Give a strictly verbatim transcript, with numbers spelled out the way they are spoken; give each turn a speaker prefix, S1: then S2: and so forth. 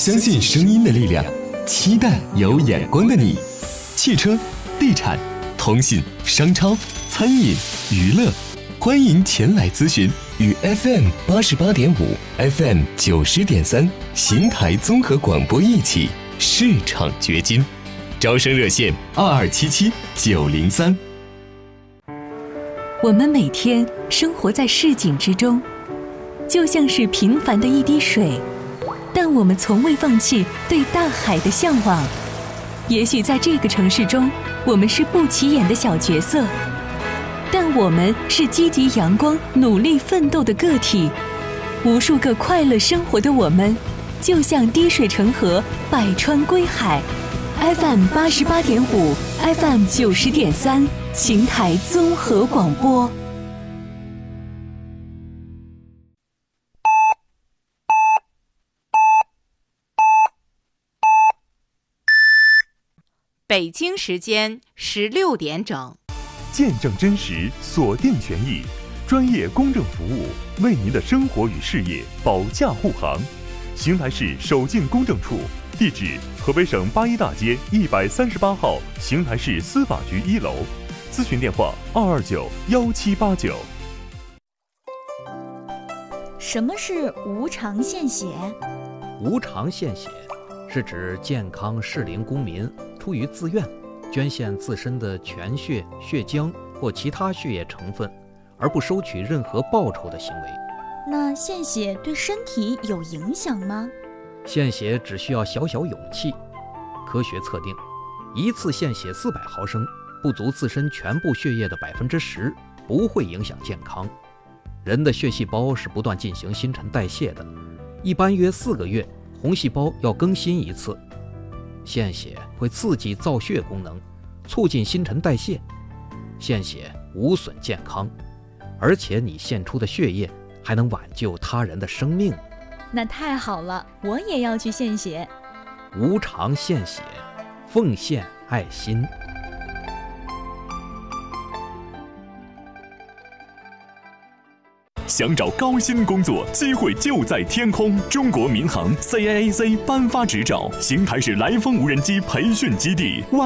S1: 相信声音的力量，期待有眼光的你。汽车、地产、通信、商超、餐饮、娱乐，欢迎前来咨询。与 F M 八十八点五、F M 九十点三邢台综合广播一起市场掘金，招生热线二二七七九零三。
S2: 我们每天生活在市井之中，就像是平凡的一滴水，但我们从未放弃对大海的向往。也许在这个城市中，我们是不起眼的小角色，但我们是积极阳光、努力奋斗的个体。无数个快乐生活的我们，就像滴水成河，百川归海。F M 八十八点五 ，F M 九十点三，邢台综合广播。
S3: 北京时间十六点整。
S4: 见证真实，锁定权益，专业公正服务，为您的生活与事业保驾护航。邢台市首进公证处，地址河北省八一大街一百三十八号邢台市司法局一楼，咨询电话二二九幺七八九。
S5: 什么是无偿献血？
S6: 无偿献血是指健康适龄公民出于自愿捐献自身的全血、血浆或其他血液成分，而不收取任何报酬的行为。
S5: 那献血对身体有影响吗？
S6: 献血只需要小小勇气。科学测定，一次献血四百毫升，不足自身全部血液的百分之十，不会影响健康。人的血细胞是不断进行新陈代谢的，一般约四个月，红细胞要更新一次。献血会刺激造血功能，促进新陈代谢。献血无损健康，而且你献出的血液还能挽救他人的生命。
S5: 那太好了，我也要去献血。
S6: 无偿献血，奉献爱心。
S4: 想找高薪工作，机会就在天空。中国民航 C A A C 颁发执照，邢台市来风无人机培训基地。